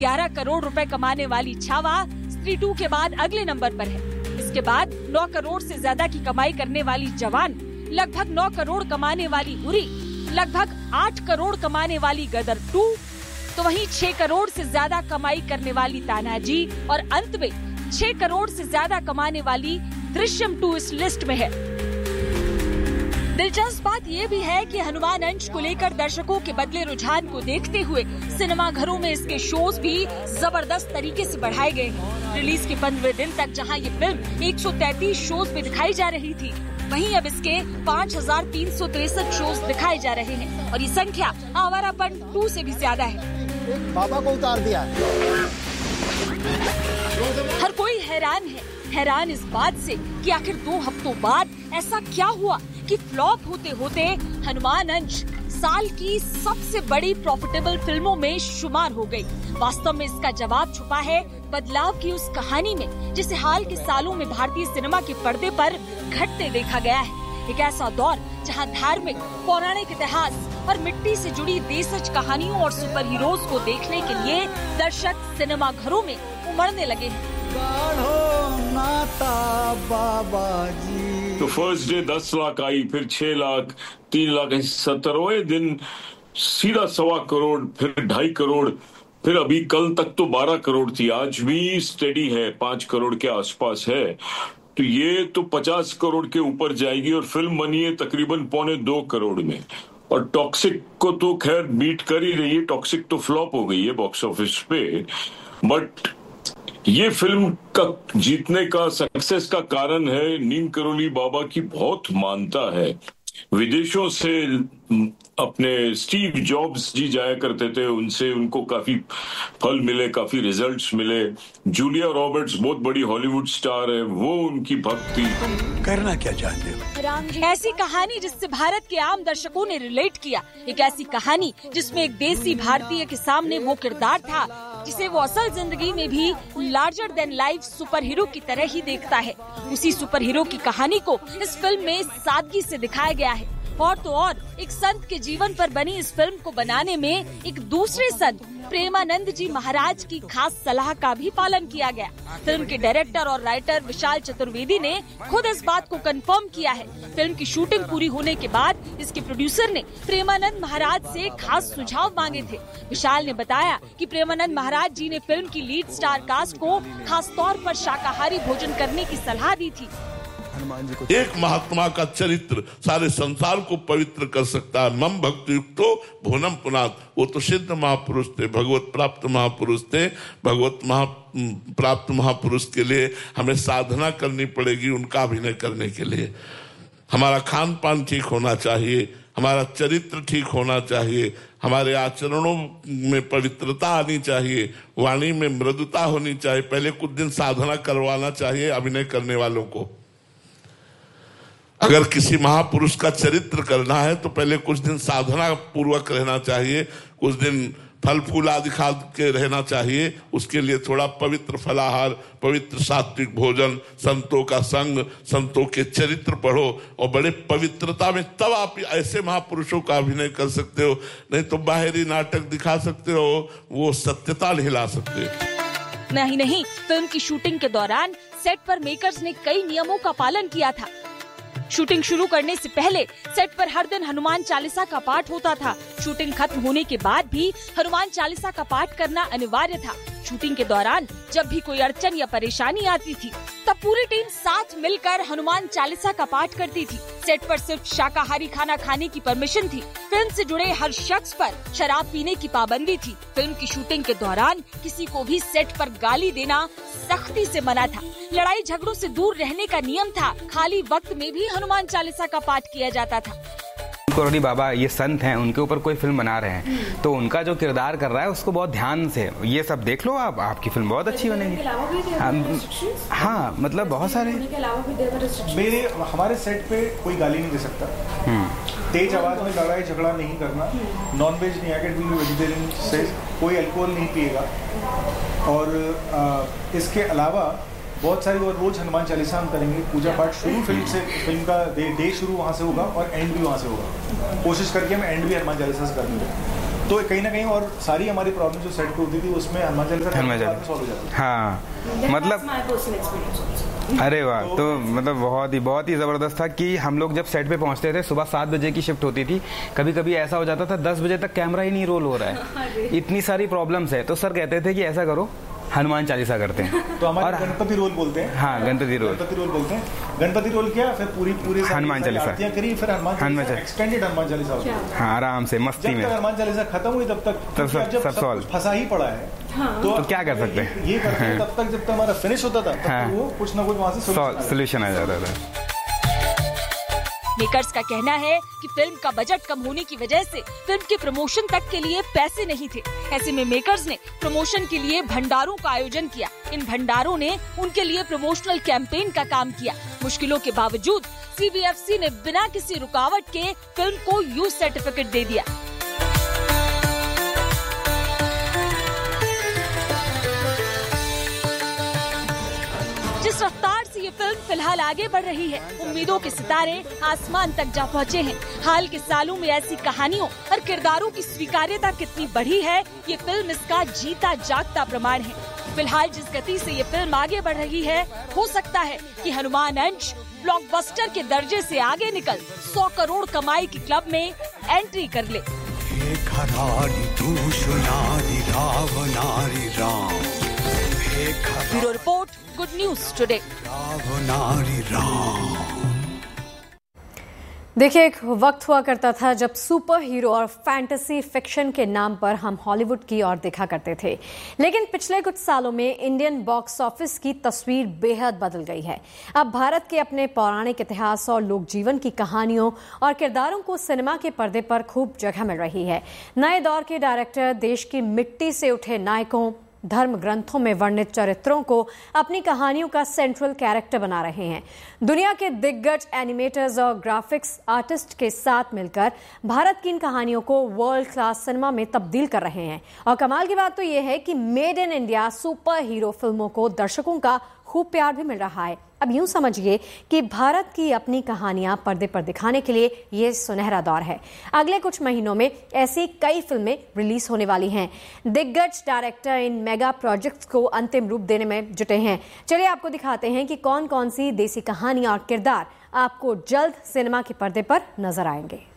11 करोड़ रुपए कमाने वाली छावा स्त्री 2 के बाद अगले नंबर पर है। इसके बाद 9 करोड़ से ज्यादा की कमाई करने वाली जवान, लगभग 9 करोड़ कमाने वाली उरी, लगभग 8 करोड़ कमाने वाली गदर 2, तो वहीं 6 करोड़ से ज्यादा कमाई करने वाली तानाजी और अंत में 6 करोड़ से ज्यादा कमाने वाली दृश्यम 2 इस लिस्ट में है। दिलचस्प बात ये भी है कि हनुमान अंश को लेकर दर्शकों के बदले रुझान को देखते हुए सिनेमा घरों में इसके शोज भी जबरदस्त तरीके से बढ़ाए गए हैं। रिलीज के 15वें दिन तक जहां ये फिल्म 133 शोज में दिखाई जा रही थी, वहीं अब इसके 5363 शोज दिखाए जा रहे हैं और ये संख्या आवारापन 2 से भी ज्यादा है। बाबा को उतार दिया। हर कोई हैरान इस बात से कि आखिर 2 हफ्तों बाद ऐसा क्या हुआ कि फ्लॉप होते होते हनुमान अंश साल की सबसे बड़ी प्रॉफिटेबल फिल्मों में शुमार हो गई। वास्तव में इसका जवाब छुपा है बदलाव की उस कहानी में, जिसे हाल के सालों में भारतीय सिनेमा के पर्दे पर घटते देखा गया है। एक ऐसा दौर जहां धार्मिक, पौराणिक इतिहास और मिट्टी से जुड़ी देशज कहानियों और सुपर हीरोज को देखने के लिए दर्शक सिनेमा घरों में उमड़ने लगे हैं। तो फर्स्ट डे 10 लाख आई, फिर 6 लाख, 3 लाख, 17वें दिन सीधा 1.25 करोड़, फिर 2.5 करोड़, फिर अभी कल तक तो 12 करोड़ थी, आज भी स्टेडी है, 5 करोड़ के आसपास है। तो ये तो 50 करोड़ के ऊपर जाएगी और फिल्म बनी है तकरीबन 1.25 करोड़ में। और टॉक्सिक को तो खैर बीट कर ही रही है, टॉक्सिक तो फ्लॉप हो गई है बॉक्स ऑफिस पे, बट ये फिल्म का जीतने का, सक्सेस का कारण है नीम करोली बाबा की बहुत मानता है। विदेशों से अपने स्टीव जॉब्स जी जाया करते थे, उनसे उनको काफी फल मिले, काफी रिजल्ट्स मिले। जूलिया रॉबर्ट्स बहुत बड़ी हॉलीवुड स्टार है, वो उनकी भक्ति। करना क्या चाहते हो? ऐसी कहानी जिससे भारत के आम दर्शकों ने रिलेट किया, एक ऐसी कहानी जिसमें एक देसी भारतीय के सामने वो किरदार था जिसे वो असल जिंदगी में भी larger than life super hero की तरह ही देखता है। उसी सुपर हीरो की कहानी को इस फिल्म में सादगी से दिखाया गया है। और तो और एक संत के जीवन पर बनी इस फिल्म को बनाने में एक दूसरे संत प्रेमानंद जी महाराज की खास सलाह का भी पालन किया गया। फिल्म के डायरेक्टर और राइटर विशाल चतुर्वेदी ने खुद इस बात को कंफर्म किया है। फिल्म की शूटिंग पूरी होने के बाद इसके प्रोड्यूसर ने प्रेमानंद महाराज से खास सुझाव मांगे थे। विशाल ने बताया कि प्रेमानंद महाराज जी ने फिल्म की लीड स्टार कास्ट को खास तौर पर शाकाहारी भोजन करने की सलाह दी थी। एक महात्मा का चरित्र सारे संसार को पवित्र कर सकता है। मम भक्ति युक्तो भुवनम पुनात, वो तो सिद्ध महापुरुष थे, भगवत प्राप्त महापुरुष थे। भगवत प्राप्त महापुरुष के लिए हमें साधना करनी पड़ेगी, उनका अभिनय करने के लिए। हमारा खान पान ठीक होना चाहिए, हमारा चरित्र ठीक होना चाहिए, हमारे आचरणों में पवित्रता आनी चाहिए, वाणी में मृदुता होनी चाहिए। पहले कुछ दिन साधना करवाना चाहिए अभिनय करने वालों को। अगर किसी महापुरुष का चरित्र करना है तो पहले कुछ दिन साधना पूर्वक रहना चाहिए, कुछ दिन फल फूल आदि खा के रहना चाहिए। उसके लिए थोड़ा पवित्र फलाहार, पवित्र सात्विक भोजन, संतों का संग, संतों के चरित्र पढ़ो और बड़े पवित्रता में, तब आप ऐसे महापुरुषों का अभिनय कर सकते हो। नहीं तो बाहरी नाटक दिखा सकते हो, वो सत्यता नहीं ला सकते। नहीं, फिल्म की शूटिंग के दौरान सेट पर मेकर्स ने कई नियमों का पालन किया था। शूटिंग शुरू करने से पहले सेट पर हर दिन हनुमान चालीसा का पाठ होता था। शूटिंग खत्म होने के बाद भी हनुमान चालीसा का पाठ करना अनिवार्य था। शूटिंग के दौरान जब भी कोई अड़चन या परेशानी आती थी, तब पूरी टीम साथ मिलकर हनुमान चालीसा का पाठ करती थी। सेट पर सिर्फ शाकाहारी खाना खाने की परमिशन थी। फिल्म से जुड़े हर शख्स पर शराब पीने की पाबंदी थी। फिल्म की शूटिंग के दौरान किसी को भी सेट पर गाली देना सख्ती से मना था। लड़ाई झगड़ों से दूर रहने का नियम था। खाली वक्त में भी हनुमान चालीसा का पाठ किया जाता था। करोली बाबा ये संत हैं, उनके ऊपर कोई फिल्म बना रहे हैं तो उनका जो किरदार कर रहा है उसको बहुत ध्यान से ये सब देख लो, आपकी फिल्म बहुत अच्छी बनेगी। हाँ, मतलब बहुत सारे हमारे सेट पे कोई गाली नहीं दे सकता, तेज आवाज में लड़ाई झगड़ा नहीं करना, नॉनवेज नहीं आके वेजिटेरियन से कोई अल्कोहल नहीं पिएगा। और इसके अलावा बहुत सारी और रोज हनुमान चालीसा हम करेंगे, पूजा पाठ शुरू फिल्म का डे शुरू वहाँ से होगा और एंड भी वहाँ से होगा। कोशिश करके हम एंड भी हनुमान चालीसा से करेंगे। तो कहीं ना कहीं और सारी हमारी प्रॉब्लम जो सेट पे होती थी उसमें हनुमान चालीसा सॉल्व हो जाती। हाँ मतलब अरे वाह, तो मतलब बहुत ही जबरदस्त था कि हम लोग जब सेट पे पहुंचते थे, सुबह 7 बजे की शिफ्ट होती थी, कभी कभी ऐसा हो जाता था 10 बजे तक कैमरा ही नहीं रोल हो रहा है, इतनी सारी प्रॉब्लम्स है। तो सर कहते थे कि ऐसा करो हनुमान चालीसा करते हैं, तो हमारे गणपति रोल बोलते हैं। हाँ, गणपति रोल बोलते हैं। गणपति रोल किया, फिर पूरी हनुमान चालीसा करी, फिर हनुमान चालीसा एक्सटेंडेड हनुमान चालीसा हो गया। हाँ, आराम से मस्ती में। जब तक हनुमान चालीसा खत्म हुई तब तक सब फंसा ही पड़ा है, तो क्या कर सकते हैं, ये करते हैं तब तक जब तक हमारा फिनिश होता था, तब तक वो कुछ ना कुछ वहां से सोल्यूशन आ जाता था। मेकर्स का कहना है कि फिल्म का बजट कम होने की वजह से फिल्म के प्रमोशन तक के लिए पैसे नहीं थे। ऐसे में मेकर्स ने प्रमोशन के लिए भंडारों का आयोजन किया। इन भंडारों ने उनके लिए प्रमोशनल कैंपेन का काम किया। मुश्किलों के बावजूद CBFC ने बिना किसी रुकावट के फिल्म को यूज सर्टिफिकेट दे दिया। जिस रफ्तार से ये फिल्म फिलहाल आगे बढ़ रही है, उम्मीदों के सितारे आसमान तक जा पहुँचे हैं। हाल के सालों में ऐसी कहानियों और किरदारों की स्वीकार्यता कितनी बढ़ी है, ये फिल्म इसका जीता जागता प्रमाण है। फिलहाल जिस गति से ये फिल्म आगे बढ़ रही है, हो सकता है कि हनुमान अंश ब्लॉकबस्टर के दर्जे से आगे निकल 100 करोड़ कमाई के क्लब में एंट्री कर ले। Bureau report, good news today. देखिए, एक वक्त हुआ करता था जब सुपर हीरो और फैंटेसी फिक्शन के नाम पर हम हॉलीवुड की ओर देखा करते थे, लेकिन पिछले कुछ सालों में इंडियन बॉक्स ऑफिस की तस्वीर बेहद बदल गई है। अब भारत के अपने पौराणिक इतिहास और लोक जीवन की कहानियों और किरदारों को सिनेमा के पर्दे पर खूब जगह मिल रही है। नए दौर के डायरेक्टर देश की मिट्टी से उठे नायकों, धर्म ग्रंथों में वर्णित चरित्रों को अपनी कहानियों का सेंट्रल कैरेक्टर बना रहे हैं। दुनिया के दिग्गज एनिमेटर्स और ग्राफिक्स आर्टिस्ट के साथ मिलकर भारत की इन कहानियों को वर्ल्ड क्लास सिनेमा में तब्दील कर रहे हैं। और कमाल की बात तो यह है कि made in India super hero फिल्मों को दर्शकों का खूब प्यार भी मिल रहा है। अब यूं समझिए कि भारत की अपनी कहानियां पर्दे पर दिखाने के लिए ये सुनहरा दौर है। अगले कुछ महीनों में ऐसी कई फिल्में रिलीज होने वाली हैं। दिग्गज डायरेक्टर इन मेगा प्रोजेक्ट्स को अंतिम रूप देने में जुटे हैं। चलिए आपको दिखाते हैं कि कौन कौन सी देसी कहानियां और किरदार आपको जल्द सिनेमा के पर्दे पर नजर आएंगे।